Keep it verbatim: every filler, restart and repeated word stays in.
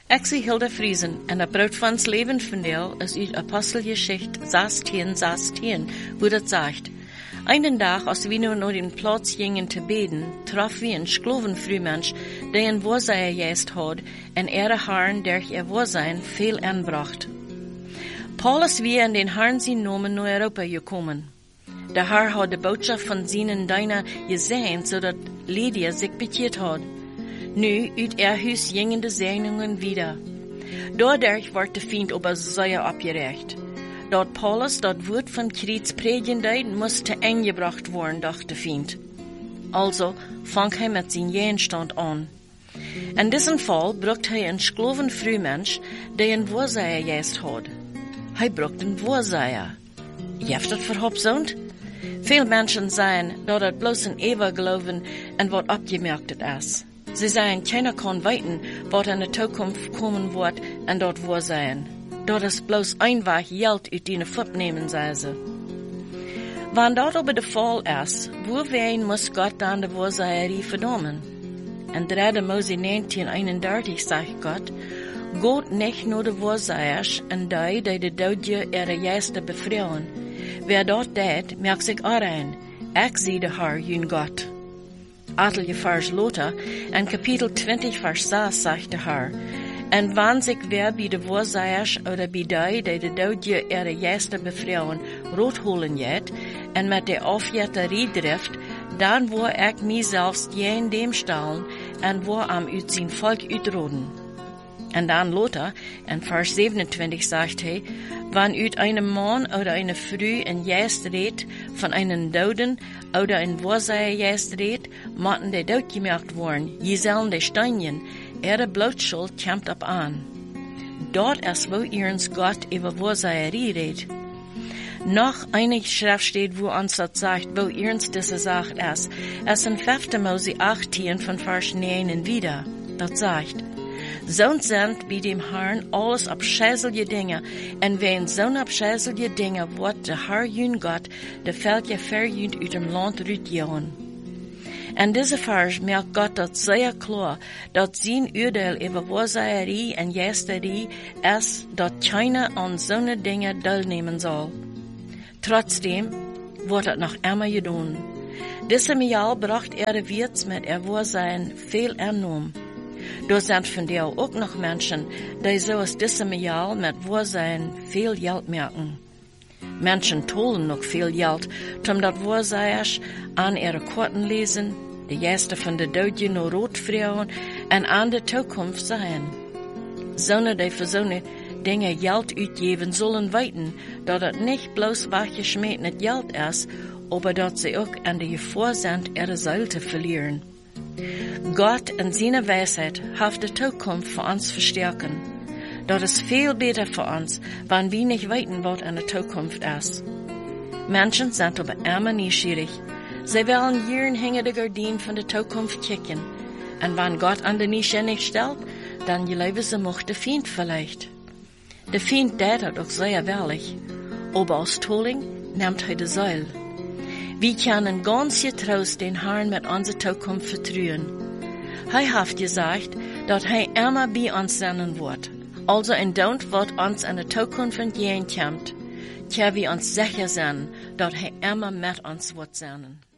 Ik zie Hilda Friesen en dat brood van het leven verdeel is uit Apostelgeschichte zestien, zestien, wo dat sagt. Einen Tag, als wir nur noch den Platz gingen zu beten, traf wir einen Sklovenfrühmensch, der ein Wohlsein geist hat, en ihre Haaren durch ihr Wohlsein viel anbracht. Paulus wir in den Herrn sein Namen nach Europa gekommen. Der Herr hat die Botschaft von seinen Diener gesehen, so dass Lydia sich bekehrt hat. Nu, uit ihr Haus gingen die Segnungen wieder. Dadurch wird der Feind aber sehr abgerecht. Dort Paulus dat Wort von Kriets predigen deed, musste eingebracht worden, dachte der Feind. Also fang er mit seinem Gegenstand an. In diesem Fall brucht er einen Sklovenfrühmensch, der ein Wohlseher geist hat. Er brucht einen Wohlseher. Jeft dat verhopsund? Viele Menschen sagen, dat het bloß ein Eva glauben und wat abgemerkt ist. Sie sagen, keiner kann weiten, wat in der Zukunft kommen wird und dort wo sein. Dort ist bloß einfach Geld uit die Fut nehmen, sagen sie. Wann dort aber der Fall ist, wo wen muss Gott dann die Wohlseherie verdammen? In dritter Mose neunzehn, einunddreißig sagt Gott, Gott nicht nur die Wohlsehers und die, die die Dodje ihre Gäste befreien. Wer dort tät, merkt sich auch ein. Ich sehe der Herr, jün Gott. Atelier Vers Lothar, in Kapitel zwanzig, Vers sechs, sagt der Herr, en wann sich wer bei de Wohlsehers oder bei die, die de Dodje ihre Gäste befreien, rot holen jet, en mit der Aufjetterie drift, dann wo ich mich selbst jen dem stellen, en wo am ut sein Volk utroden. En dann Lothar, in Vers siebenundzwanzig, sagt er, wann ut einem Mann oder eine Frau ein Gäst redt, von einem Doden oder ein Wohlseher Gäst redt, mochten die Dod gemerkt worden, je sollen die Steinchen, ihre Blutschuld kämmt ab an. Dort ist, wo ihrens Gott über Wohlseherie redt. Noch eine Schrift steht, wo uns das sagt, wo ihrens diese Sache ist. Es in fünfter Mose achtzehn von Vers neun wieder. Das sagt, Sonst sind bei dem Herrn alles abscheuliche Dinge, und wenn so abscheuliche Dinge wird der Herr jün Gott, der Völker verjünt uit dem Land rütjauen. In dieser Vers merkt Gott das sehr klar, dass sein Urteil über Wohlseherie und Gästerie ist, dass keiner an so eine Dinge teilnehmen soll. Trotzdem wird es noch immer getan. Diesem Jahr bracht er Wirts mit ihr Wohlsein viel angenommen. Da sind von dir auch noch Menschen, die so aus diesem Jahr mit Wohlsein viel Geld merken. Menschen tollen noch viel Geld, um das Wohlseiers an ihre Karten lesen, die Gäste von der Dodje noch Rotfrauen und an der Zukunft sein. Sonne, die für so eine Dinge Geld ausgeben sollen weiten, dass es nicht bloß wachgeschmiedenes Geld ist, aber dass sie auch an die Gefahr sind, ihre Seele zu verlieren. Gott in seiner Weisheit hat die Zukunft für uns verstärken. Das ist viel besser für uns, wenn wir nicht wissen, was in der Zukunft ist. Menschen sind aber immer neugierig. Sie wollen jeden hinter der Gardine von der Zukunft kicken. Und wenn Gott an der Nische nicht stellt, dann glauben sie noch der Feind vielleicht. Der Feind tät das auch sehr ehrlich. Aber als Tolling nimmt er die Seil. Wir können ganz getrost den Herrn mit unserer Zukunft vertrauen. Er hat gesagt, dass er immer bei uns sein wird. Also in Don't wird uns in der Zukunft entgegenkommt, können wir uns sicher sein, dass er immer mit uns wird sein.